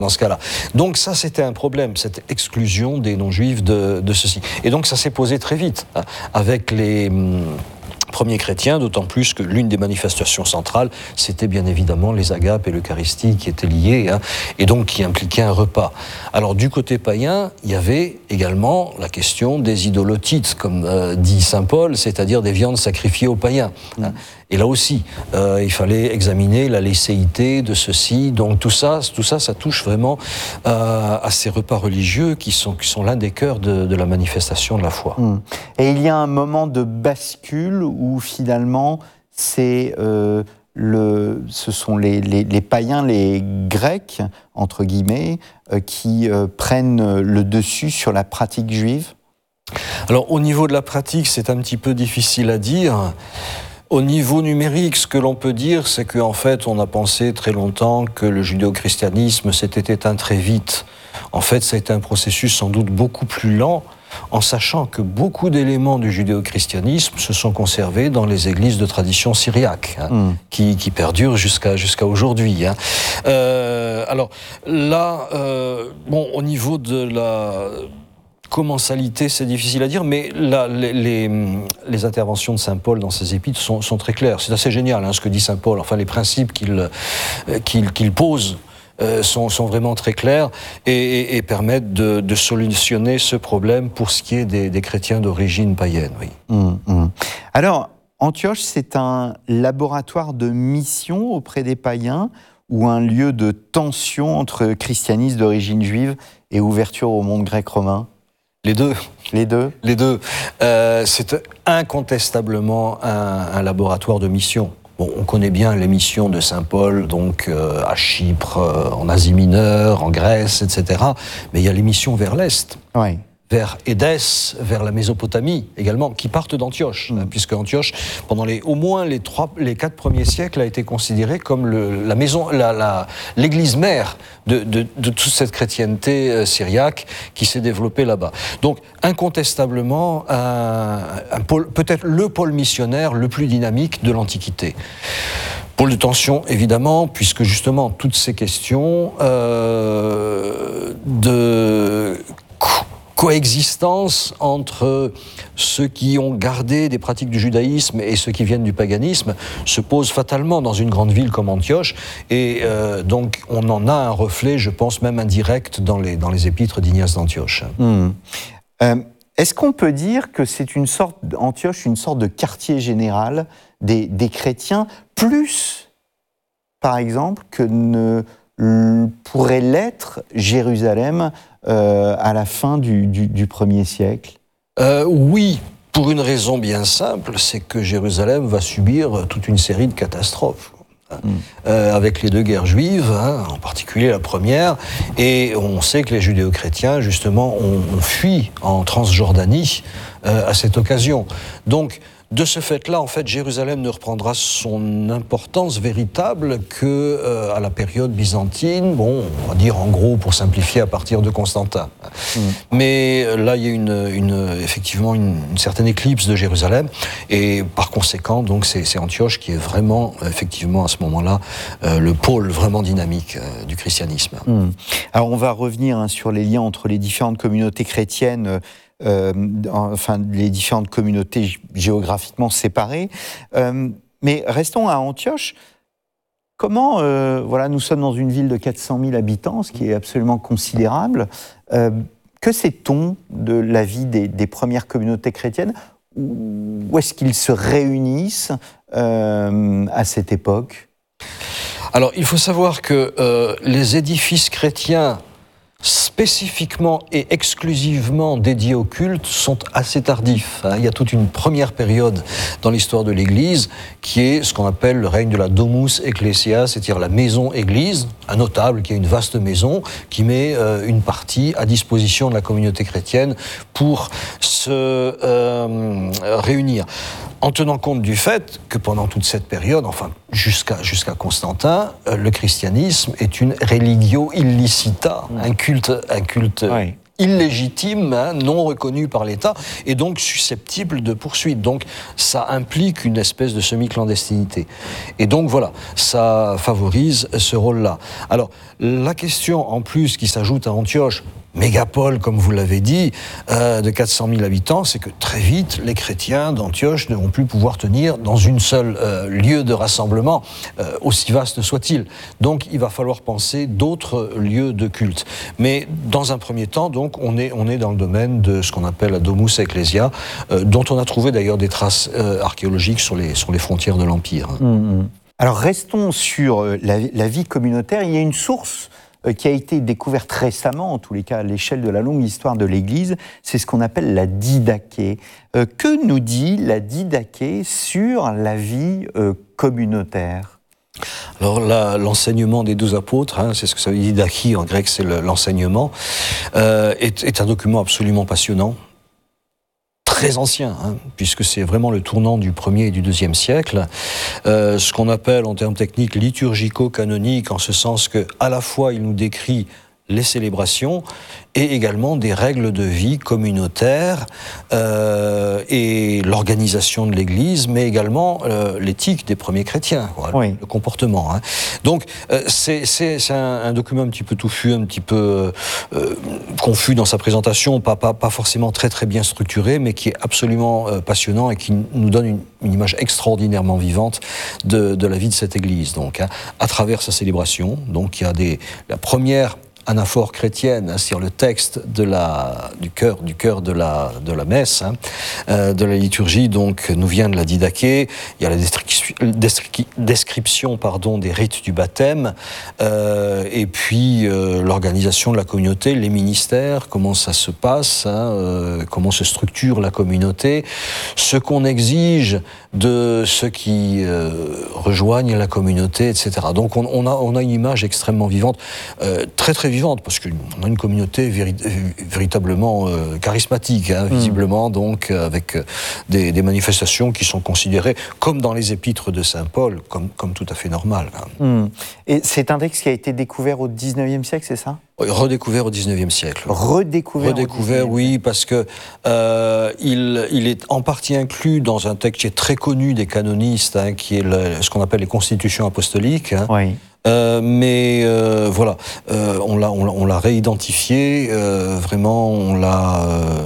dans ce cas-là. Donc ça, c'était un problème, cette exclusion des non-juifs de ceci. Et donc ça s'est posé très vite, hein, avec les premiers chrétiens, d'autant plus que l'une des manifestations centrales, c'était bien évidemment les agapes et l'Eucharistie qui étaient liées, hein, et donc qui impliquaient un repas. Alors du côté païen, il y avait également la question des idolotites, comme dit saint Paul, c'est-à-dire des viandes sacrifiées aux païens. Hein. Et là aussi, il fallait examiner la licéité de ceci. Donc tout ça, ça touche vraiment à ces repas religieux qui sont l'un des cœurs de la manifestation de la foi. Et il y a un moment de bascule où finalement, ce sont les païens, les Grecs, entre guillemets, qui prennent le dessus sur la pratique juive. Alors au niveau de la pratique, c'est un petit peu difficile à dire. Au niveau numérique, ce que l'on peut dire, c'est qu'en fait, on a pensé très longtemps que le judéo-christianisme s'était éteint très vite. En fait, ça a été un processus sans doute beaucoup plus lent, en sachant que beaucoup d'éléments du judéo-christianisme se sont conservés dans les églises de tradition syriaque, hein, qui perdurent jusqu'à aujourd'hui. Hein. Alors là, au niveau de la commensalité, c'est difficile à dire, mais là, les interventions de saint Paul dans ses épîtres sont très claires. C'est assez génial, hein, ce que dit saint Paul. Enfin, les principes qu'il pose sont vraiment très clairs et permettent de solutionner ce problème pour ce qui est des chrétiens d'origine païenne. Oui. Alors, Antioche, c'est un laboratoire de mission auprès des païens ou un lieu de tension entre christianisme d'origine juive et ouverture au monde grec-romain? Les deux. Les deux. Les deux. C'est incontestablement un laboratoire de mission. Bon, on connaît bien les missions de saint Paul, donc à Chypre, en Asie mineure, en Grèce, etc. Mais il y a les missions vers l'Est. Oui. Vers Édesse, vers la Mésopotamie également, qui partent d'Antioche, puisque Antioche, pendant au moins les 4 premiers siècles, a été considérée comme l'église mère de toute cette chrétienté syriaque qui s'est développée là-bas. Donc, incontestablement, peut-être le pôle missionnaire le plus dynamique de l'Antiquité. Pôle de tension, évidemment, puisque justement, toutes ces questions de coexistence entre ceux qui ont gardé des pratiques du judaïsme et ceux qui viennent du paganisme se pose fatalement dans une grande ville comme Antioche, et donc on en a un reflet, je pense même indirect, dans les épîtres d'Ignace d'Antioche. Est-ce qu'on peut dire que c'est Antioche, une sorte de quartier général des chrétiens, plus, par exemple, que ne pourrait l'être Jérusalem à la fin du 1er siècle? Oui, pour une raison bien simple, c'est que Jérusalem va subir toute une série de catastrophes. Avec les 2 guerres juives, hein, en particulier la première, et on sait que les judéo-chrétiens, justement, ont fui en Transjordanie à cette occasion. Donc, de ce fait-là, en fait, Jérusalem ne reprendra son importance véritable que à la période byzantine, bon, on va dire en gros, pour simplifier, à partir de Constantin. Mais là, il y a effectivement une certaine éclipse de Jérusalem, et par conséquent, donc, c'est Antioche qui est vraiment, effectivement, à ce moment-là, le pôle vraiment dynamique du christianisme. Alors, on va revenir sur les liens entre les différentes communautés chrétiennes, les différentes communautés géographiquement séparées. Mais restons à Antioche. Comment, nous sommes dans une ville de 400 000 habitants, ce qui est absolument considérable. Que sait-on de la vie des premières communautés chrétiennes? Où est-ce qu'ils se réunissent à cette époque? Alors, il faut savoir que les édifices chrétiens spécifiquement et exclusivement dédiés au culte sont assez tardifs. Il y a toute une première période dans l'histoire de l'Église qui est ce qu'on appelle le règne de la Domus Ecclesia, c'est-à-dire la maison-église, un notable qui a une vaste maison, qui met une partie à disposition de la communauté chrétienne pour se réunir. En tenant compte du fait que pendant toute cette période, enfin jusqu'à Constantin, le christianisme est une religio illicita, un culte illégitime, non reconnu par l'État, et donc susceptible de poursuite. Donc ça implique une espèce de semi-clandestinité. Et donc voilà, ça favorise ce rôle-là. Alors, la question en plus qui s'ajoute à Antioche, mégapole, comme vous l'avez dit, de 400 000 habitants, c'est que très vite, les chrétiens d'Antioche ne vont plus pouvoir tenir dans une seule lieu de rassemblement, aussi vaste soit-il. Donc, il va falloir penser d'autres lieux de culte. Mais dans un premier temps, donc, on est dans le domaine de ce qu'on appelle la Domus Ecclesia, dont on a trouvé d'ailleurs des traces archéologiques sur les frontières de l'Empire. Alors, restons sur la vie communautaire. Il y a une source qui a été découverte récemment, en tous les cas à l'échelle de la longue histoire de l'Église, c'est ce qu'on appelle la Didaché. Que nous dit la Didaché sur la vie communautaire ? Alors l'enseignement des 12 apôtres, c'est ce que ça veut dire, Didaché en grec, c'est l'enseignement, est un document absolument passionnant. Très ancien, puisque c'est vraiment le tournant du 1er et du 2e siècle, ce qu'on appelle en termes techniques liturgico-canonique, en ce sens que à la fois il nous décrit les célébrations et également des règles de vie communautaires et l'organisation de l'Église, mais également l'éthique des premiers chrétiens, oui. Le comportement. Donc c'est un document un petit peu touffu, un petit peu confus dans sa présentation, pas forcément très bien structuré, mais qui est absolument passionnant et qui nous donne une image extraordinairement vivante de la vie de cette Église. Donc, à travers sa célébration, donc il y a la première anaphore chrétienne, c'est-à-dire le texte du cœur de la messe, de la liturgie, donc nous vient de la Didaché. Il y a la description des rites du baptême, et puis l'organisation de la communauté, les ministères, comment ça se passe, comment se structure la communauté, ce qu'on exige de ceux qui rejoignent la communauté, etc. Donc on a une image extrêmement vivante, très vivante, parce qu'on a une communauté véritablement charismatique, visiblement, donc avec des manifestations qui sont considérées, comme dans les épîtres de Saint Paul, comme tout à fait normales. Et c'est un texte qui a été découvert au XIXe siècle, c'est ça ? Redécouvert au XIXe siècle. Redécouvert, oui, parce que il est en partie inclus dans un texte qui est très connu des canonistes, qui est ce qu'on appelle les constitutions apostoliques. Oui. Mais voilà, on l'a réidentifié, vraiment, on l'a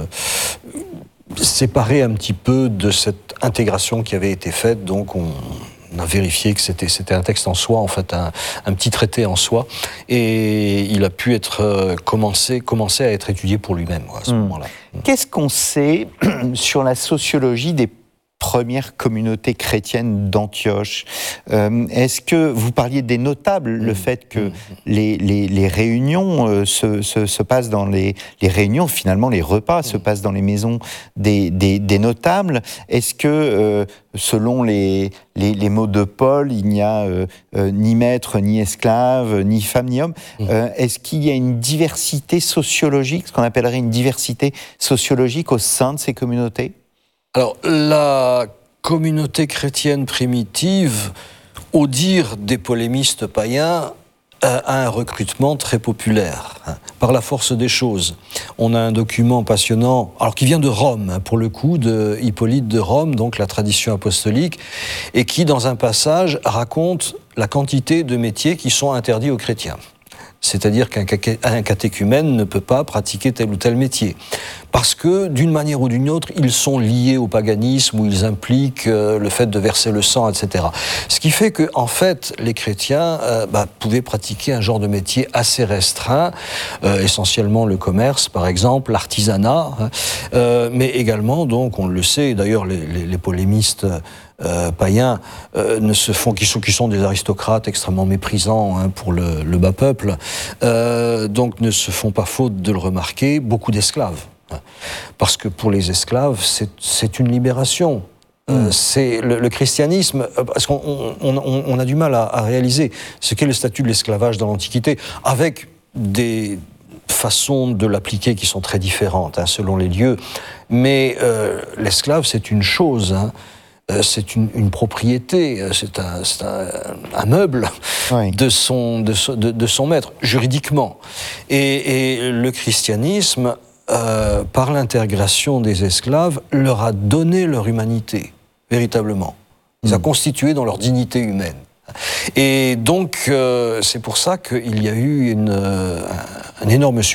séparé un petit peu de cette intégration qui avait été faite, donc on a vérifié que c'était un texte en soi, en fait, un petit traité en soi, et il a pu être commencer à être étudié pour lui-même à ce moment-là. Qu'est-ce qu'on sait sur la sociologie des première communauté chrétienne d'Antioche. Est-ce que vous parliez des notables, le fait que les réunions se passent dans les réunions, finalement les repas se passent dans les maisons des notables. Est-ce que selon les mots de Paul, il n'y a ni maître, ni esclave, ni femme, ni homme. Est-ce qu'il y a une diversité sociologique, ce qu'on appellerait une diversité sociologique au sein de ces communautés ? Alors, la communauté chrétienne primitive, au dire des polémistes païens, a un recrutement très populaire, par la force des choses. On a un document passionnant, alors qui vient de Rome, pour le coup, de Hippolyte de Rome, donc la tradition apostolique, et qui, dans un passage, raconte la quantité de métiers qui sont interdits aux chrétiens. C'est-à-dire qu'un catéchumène ne peut pas pratiquer tel ou tel métier. Parce que, d'une manière ou d'une autre, ils sont liés au paganisme, ou ils impliquent le fait de verser le sang, etc. Ce qui fait que, en fait, les chrétiens pouvaient pratiquer un genre de métier assez restreint, essentiellement le commerce, par exemple, l'artisanat, mais également, donc, on le sait, d'ailleurs, les polémistes païens qui sont des aristocrates extrêmement méprisants pour le bas peuple, donc ne se font pas faute de le remarquer, beaucoup d'esclaves. Parce que pour les esclaves, c'est une libération. C'est le christianisme, parce qu'on a du mal à réaliser ce qu'est le statut de l'esclavage dans l'Antiquité, avec des façons de l'appliquer qui sont très différentes selon les lieux. Mais l'esclave, c'est une chose. C'est une propriété, c'est un meuble de son maître, juridiquement. Et le christianisme par l'intégration des esclaves, leur a donné leur humanité, véritablement. Les a constitués dans leur dignité humaine. Et donc, c'est pour ça qu'il y a eu un énorme succès